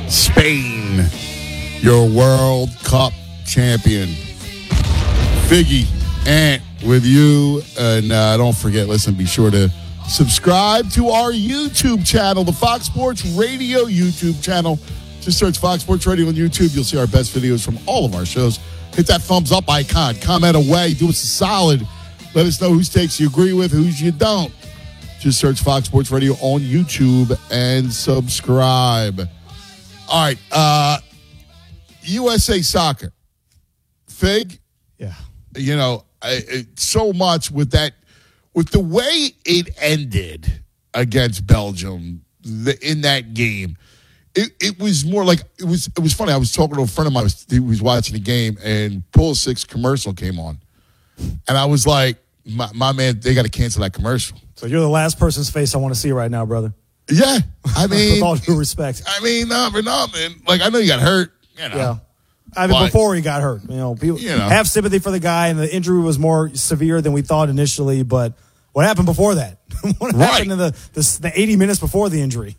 Spain, your World Cup champion. Figgy, Ant with you. And don't forget, listen, be sure to subscribe to our YouTube channel, the Fox Sports Radio YouTube channel. Just search Fox Sports Radio on YouTube. You'll see our best videos from all of our shows. Hit that thumbs up icon. Comment away. Do us a solid. Let us know whose takes you agree with, whose you don't. Just search Fox Sports Radio on YouTube and subscribe. All right. USA Soccer. Fig? Yeah. You know, so much with that, with the way it ended against Belgium in that game. It was more like, it was funny. I was talking to a friend of mine who was watching the game, and Pulisic commercial came on. And I was like, my man, they got to cancel that commercial. So you're the last person's face I want to see right now, brother. Yeah. I mean. With all due respect. I mean, no, man. Like, I know you got hurt. You know. Yeah. I mean, before he got hurt. People have sympathy for the guy, and the injury was more severe than we thought initially. But what happened before that? What happened in the 80 minutes before the injury?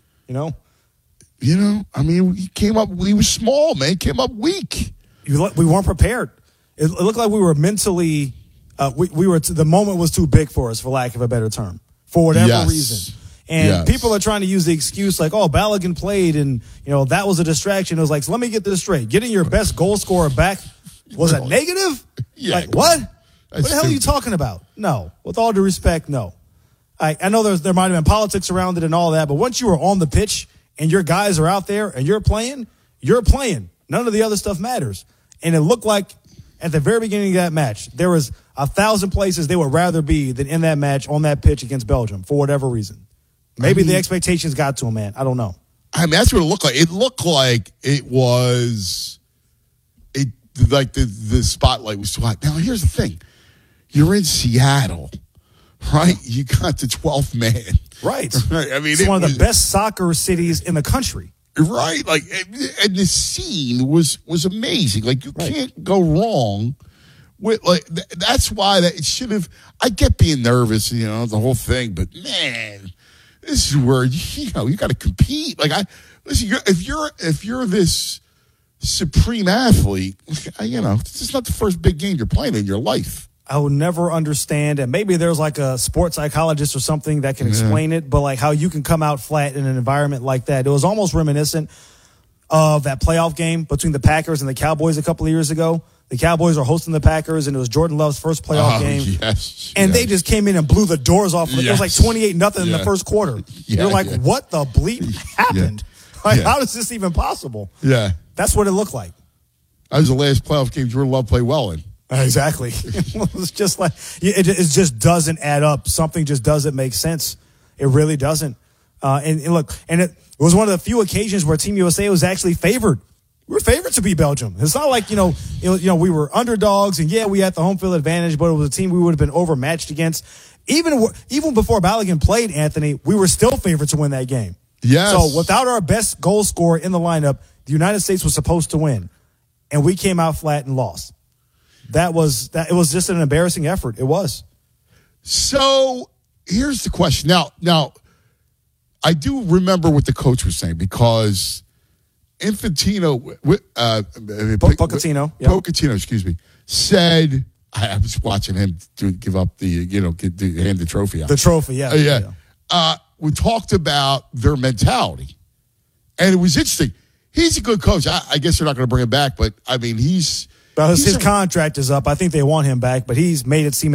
I mean, he was small, man. He came up weak. We weren't prepared. It looked like we were mentally, the moment was too big for us, for lack of a better term, for whatever reason. And people are trying to use the excuse like, oh, Balogun played and, that was a distraction. It was like, so let me get this straight. Getting your best goal scorer back was a negative? Yeah. Like, what? What the hell are you talking about? No. With all due respect, no. I know there might have been politics around it and all that, but once you are on the pitch and your guys are out there and you're playing. None of the other stuff matters. And it looked like at the very beginning of that match, there was 1,000 places they would rather be than in that match on that pitch against Belgium for whatever reason. Maybe the expectations got to him, man. I don't know. I mean, that's what it looked like. It looked like it was like the spotlight was too hot. Now, here's the thing. You're in Seattle, right? You got the 12th man. Right. I mean, it's one of the best soccer cities in the country. Right. Like, and the scene was amazing. Like, you can't go wrong with, like, that's why it should have, I get being nervous, the whole thing, but man, this is where, you got to compete. Like, listen, if you're this supreme athlete, this is not the first big game you're playing in your life. I will never understand, and maybe there's like a sports psychologist or something that can explain it, but like how you can come out flat in an environment like that. It was almost reminiscent of that playoff game between the Packers and the Cowboys a couple of years ago. The Cowboys are hosting the Packers, and it was Jordan Love's first playoff game. Yes, and they just came in and blew the doors off. It was like 28-0 in the first quarter. You're like, what the bleep happened? Like, how is this even possible? Yeah. That's what it looked like. That was the last playoff game Jordan Love played well in. Exactly. It's just like, it just doesn't add up. Something just doesn't make sense. It really doesn't. And look, and it was one of the few occasions where Team USA was actually favored. We were favored to beat Belgium. It's not like, we were underdogs and we had the home field advantage, but it was a team we would have been overmatched against. Even before Balogun played, Anthony, we were still favored to win that game. Yes. So without our best goal scorer in the lineup, the United States was supposed to win. And we came out flat and lost. It was just an embarrassing effort. It was. So here's the question. Now, I do remember what the coach was saying because Pochettino, excuse me, said, I was watching him give up hand the trophy out. The trophy, yeah. We talked about their mentality, and it was interesting. He's a good coach. I guess they're not going to bring him back, but I mean, his contract is up. I think they want him back, but he's made it seem